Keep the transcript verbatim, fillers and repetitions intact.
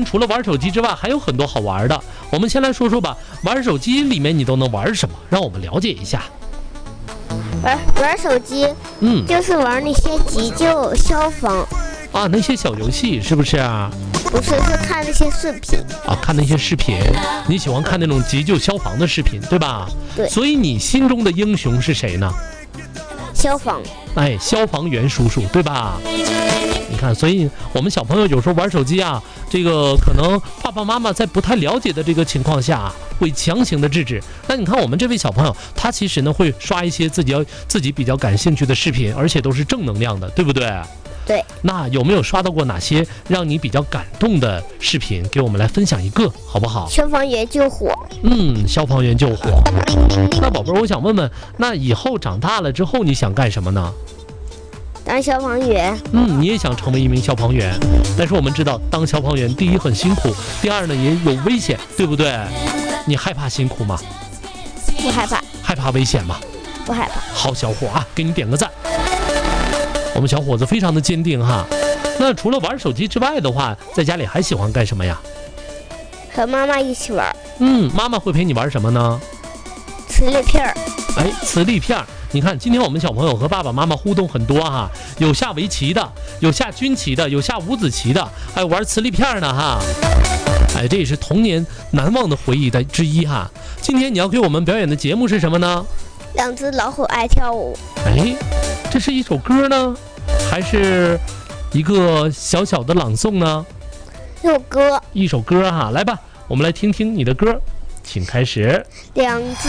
除了玩手机之外，还有很多好玩的。我们先来说说吧，玩手机里面你都能玩什么？让我们了解一下。 玩玩手机， 嗯， 就是玩那些急救、消防啊，那些小游戏是不是啊？ 不是，是看那些视频啊，看那些视频，你喜欢看那种急救消防的视频，对吧？ 对。 所以你心中的英雄是谁呢？ 消防。 哎，消防员叔叔，对吧？你看，所以我们小朋友有时候玩手机啊，这个可能爸爸妈妈在不太了解的这个情况下，会强行的制止。那你看我们这位小朋友，他其实呢会刷一些自己要自己比较感兴趣的视频，而且都是正能量的，对不对？ 对。那有没有刷到过哪些让你比较感动的视频？给我们来分享一个，好不好？ 消防员救火。 嗯，消防员救火。那宝贝儿，我想问问，那以后长大了之后，你想干什么呢？ 当消防员。 嗯，你也想成为一名消防员，但是我们知道，当消防员第一很辛苦，第二呢也有危险，对不对？你害怕辛苦吗？ 不害怕。 害怕危险吗？ 不害怕。 好小伙啊，给你点个赞。我们小伙子非常的坚定哈。那除了玩手机之外的话，在家里还喜欢干什么呀？ 和妈妈一起玩。 嗯，妈妈会陪你玩什么呢？ 磁力片儿。 哎，磁力片儿。你看，今天我们小朋友和爸爸妈妈互动很多哈，有下围棋的，有下军棋的，有下五子棋的，还有玩磁力片呢哈。哎，这也是童年难忘的回忆的之一哈。今天你要给我们表演的节目是什么呢？ 两只老虎爱跳舞。 哎，这是一首歌呢，还是一个小小的朗诵呢？ 一首歌。 一首歌哈，来吧，我们来听听你的歌，请开始。 两只